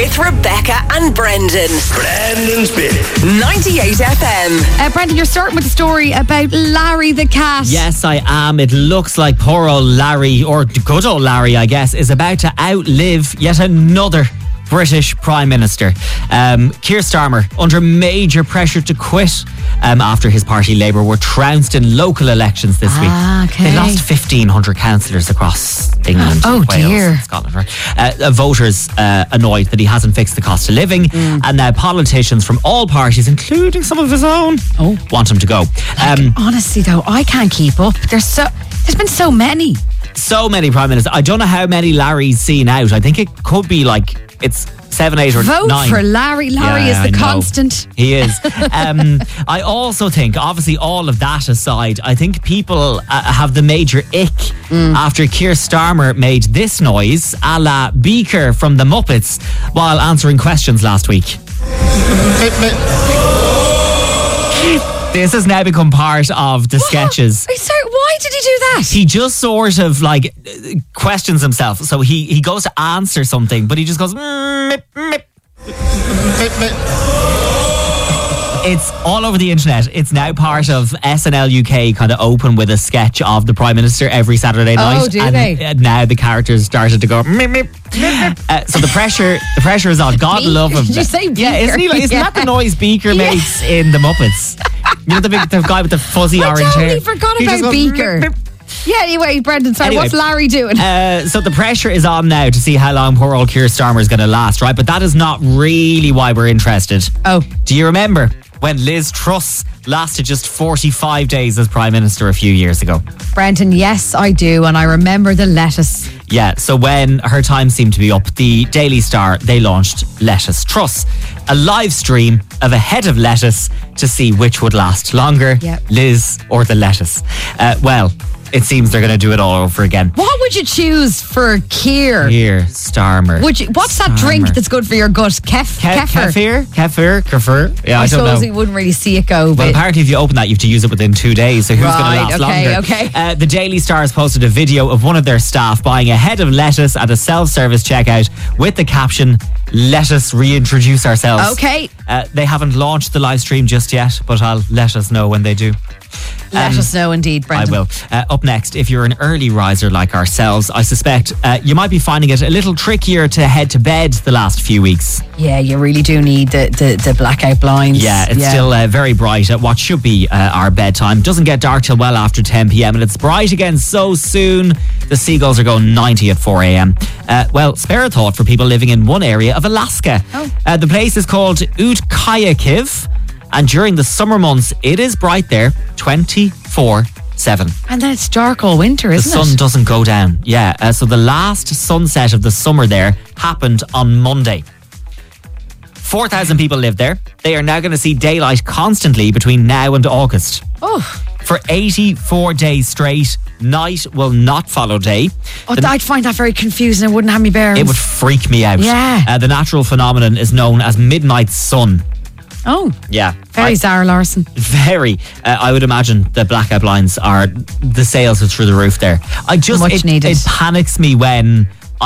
with Rebecca and Brendan. Brendan's Bit. 98 FM. Brendan, you're starting with a story about Larry the cat. Yes, I am. It looks like poor old Larry, or good old Larry, I guess, is about to outlive yet another British Prime Minister. Keir Starmer, under major pressure to quit after his party Labour were trounced in local elections this week. Okay. They lost 1,500 councillors across England, Oh, Wales, dear. Scotland. Right? Voters annoyed that he hasn't fixed the cost of living, and now politicians from all parties, including some of his own, want him to go. Honestly, though, I can't keep up. There's been so many. So many Prime Ministers. I don't know how many Larry's seen out. I think it could be like it's 7, 8 or 9. Vote for Larry. Larry is the constant. He is. I also think, obviously, all of that aside, I think people have the major ick after Keir Starmer made this noise, a la Beaker from the Muppets, while answering questions last week. This has now become part of the sketches. Sorry, why did he do that? He just sort of like questions himself. So he goes to answer something, but he just goes. It's all over the internet. It's now part of SNL UK kind of open with a sketch of the Prime Minister every Saturday night. Oh, do they? Now the characters started to go. So the pressure is on. God love him. Did you say Beaker? Yeah, isn't that the noise Beaker makes in the Muppets? You know the guy with the fuzzy orange hair? I totally forgot He just about goes, Beaker. Yeah, anyway, Brendan, sorry, Anyway. what's Larry doing? So the pressure is on now to see how long poor old Keir Starmer is going to last, right? But that is not really why we're interested. Oh. Do you remember when Liz Truss lasted just 45 days as Prime Minister a few years ago? Brendan, yes, I do, and I remember the lettuce. Yeah, so when her time seemed to be up, the Daily Star, they launched Lettuce Truss, a live stream of a head of lettuce to see which would last longer, Yep. Liz or the lettuce. Well, it seems they're going to do it all over again. What would you choose for Keir? Keir Starmer. What's that drink that's good for your gut? Kefir? Kefir? Yeah, I I don't know. suppose he wouldn't really see it go. Well, But apparently if you open that, you have to use it within 2 days, so who's going to last longer? Okay. The Daily Star has posted a video of one of their staff buying a head of lettuce at a self-service checkout with the caption, "Let us reintroduce ourselves." Okay. They haven't launched the live stream just yet, but I'll let us know when they do. Let us know indeed, Brendan. I will. Up next, if you're an early riser like ourselves, I suspect you might be finding it a little trickier to head to bed the last few weeks. Yeah, you really do need the blackout blinds. Yeah, it's still very bright at what should be our bedtime. Doesn't get dark till well after 10 p.m. and it's bright again so soon. The seagulls are going 90 at 4 a.m. Well, spare a thought for people living in one area of Alaska. The place is called Utkayakiv, and during the summer months, it is bright there 24/7. And then it's dark all winter, The isn't sun it? doesn't go down. Yeah, so the last sunset of the summer there happened on Monday. 4,000 people live there. They are now going to see daylight constantly between now and August. Oh, For 84 days straight, night will not follow day. I'd find that very confusing. It wouldn't have me bearings. It would freak me out. Yeah. The natural phenomenon is known as midnight sun. Oh, Yeah. very Zara Larson. Very. I would imagine the blackout blinds the sales are through the roof there. Much needed. It panics me when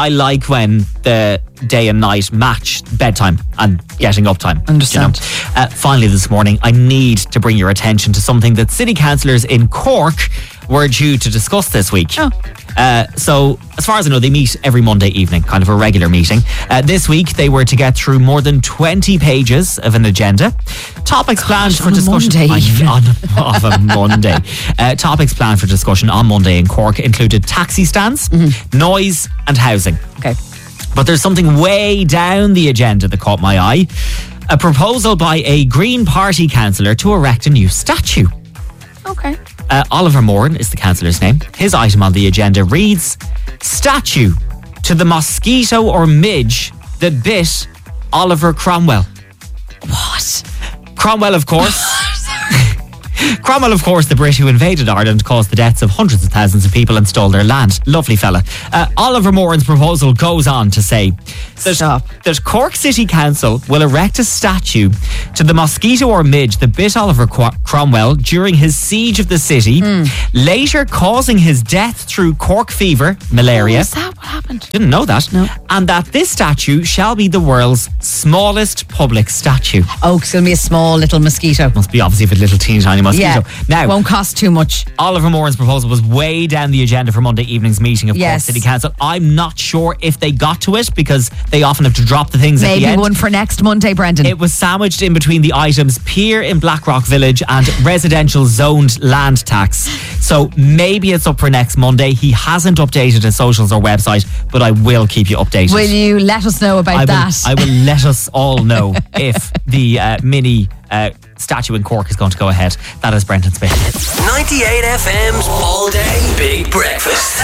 the day and night match bedtime and getting up time. Understand. You know? Finally this morning, I need to bring your attention to something that city councillors in Cork were due to discuss this week. Oh. So, as far as I know, they meet every Monday evening, kind of a regular meeting. This week, they were to get through more than 20 pages of an agenda. Topics planned for discussion of a Monday. Topics planned for discussion on Monday in Cork included taxi stands, noise, and housing. Okay. But there's something way down the agenda that caught my eye. A proposal by a Green Party councillor to erect a new statue. Okay. Oliver Moran is the councillor's name. His item on the agenda reads, "Statue to the mosquito or midge that bit Oliver Cromwell." What? Cromwell, of course. Cromwell, of course, the Brit who invaded Ireland, caused the deaths of hundreds of thousands of people and stole their land. Lovely fella. Oliver Moran's proposal goes on to say that Cork City Council will erect a statue to the mosquito or midge that bit Oliver Cromwell during his siege of the city, later causing his death through Cork fever, malaria. Oh, is that what happened? Didn't know that. No. And that this statue shall be the world's smallest public statue. Oh, it's going to be a small little mosquito. Must be obviously a little teeny tiny mosquito. Yeah. Now, won't cost too much. Oliver Moran's proposal was way down the agenda for Monday evening's meeting of Cork City Council. I'm not sure if they got to it because they often have to drop the things at the end. Maybe one for next Monday, Brendan. It was sandwiched in between the items pier in Blackrock Village and residential zoned land tax. So maybe it's up for next Monday. He hasn't updated his socials or website, but I will keep you updated. Will you let us know about that? I will let us all know if the mini statue in Cork is going to go ahead. That is Brendan Smith. 98 FM's All Day Big Breakfast.